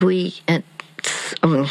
we, um,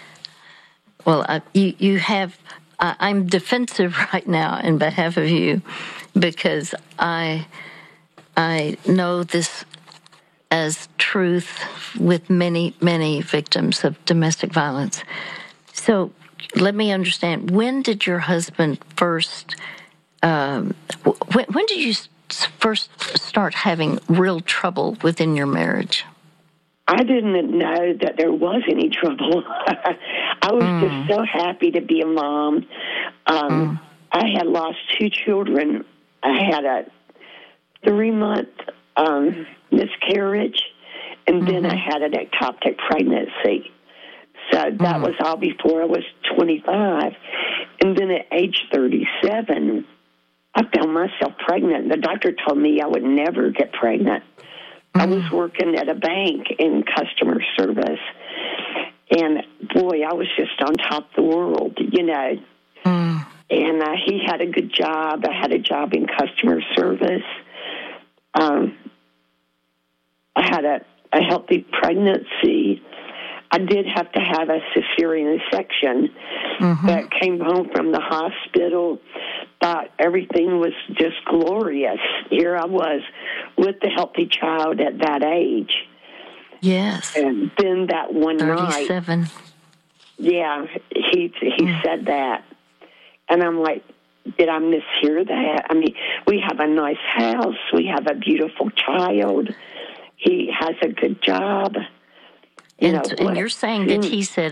you have. I'm defensive right now in behalf of you because I know this as truth with many, many victims of domestic violence. So let me understand, when did your husband first, when did you first start having real trouble within your marriage? I didn't know that there was any trouble. I was just so happy to be a mom. I had lost 2 children. I had a 3-month miscarriage, and then I had an ectopic pregnancy. So that was all before I was 25. And then at age 37, I found myself pregnant. The doctor told me I would never get pregnant. I was working at a bank in customer service, and boy, I was just on top of the world, you know. And he had a good job. I had a job in customer service. I had a healthy pregnancy. I did have to have a cesarean section that came home from the hospital. Thought everything was just glorious. Here I was with the healthy child at that age. Yes. And then that one 37. night. Yeah, he said that. And I'm like, did I mishear that? I mean, we have a nice house. We have a beautiful child. He has a good job. And you're saying that he said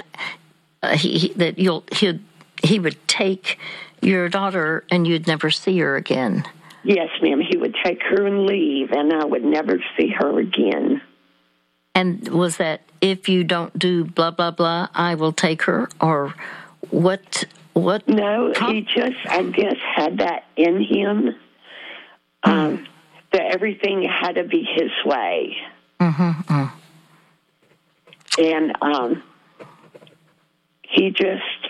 he would take your daughter and you'd never see her again. Yes, ma'am. He would take her and leave, and I would never see her again. And was that, if you don't do blah, blah, blah, I will take her? Or what? No, he just, I guess, had that in him, that everything had to be his way. And he just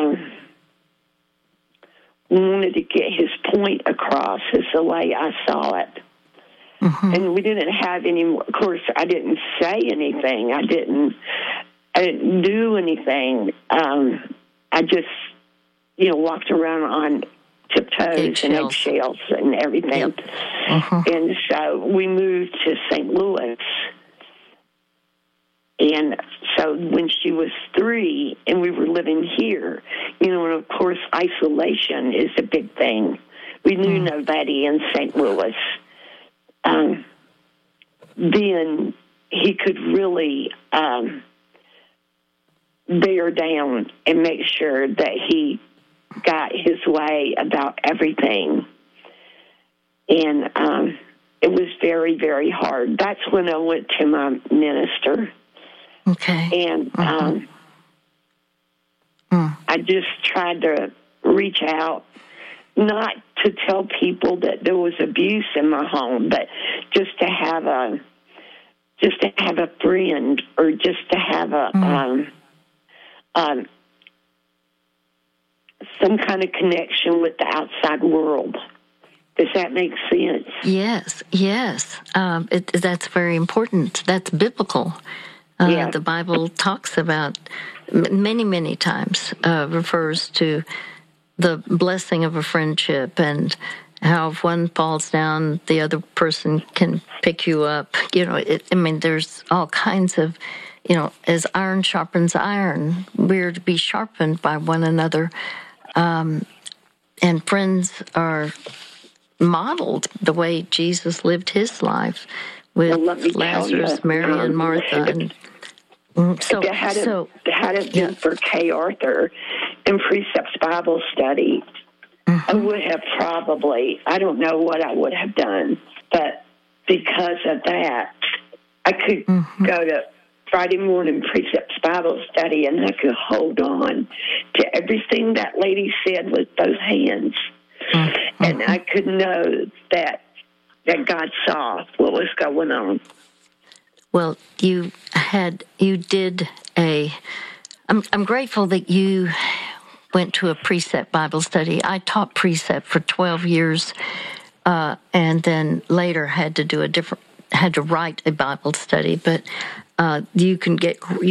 wanted to get his point across, is the way I saw it. And we didn't have any more. Of course, I didn't say anything. I didn't do anything. I just, walked around on tiptoes and eggshells and everything. And so we moved to St. Louis. And so when she was 3 and we were living here, and of course isolation is a big thing. We knew nobody in St. Louis. Then he could really bear down and make sure that he got his way about everything. And it was very, very hard. That's when I went to my minister. Okay. And I just tried to reach out, not to tell people that there was abuse in my home, but just to have a friend, or just to have some kind of connection with the outside world. Does that make sense? Yes. That's very important. That's biblical. The Bible talks about many, many times, refers to the blessing of a friendship, and how if one falls down, the other person can pick you up. There's all kinds of, as iron sharpens iron, we're to be sharpened by one another. And friends are modeled the way Jesus lived his life with Lazarus, Mary, and Martha. And had it been for Kay Arthur and Precepts Bible Study, I would have probably, I don't know what I would have done, but because of that, I could go to Friday morning Precepts Bible Study, and I could hold on to everything that lady said with both hands. And I could know that God saw what was going on. Well, I'm grateful that you went to a Precept Bible Study. I taught Precept for 12 years, and then later had to write a Bible study. But you can get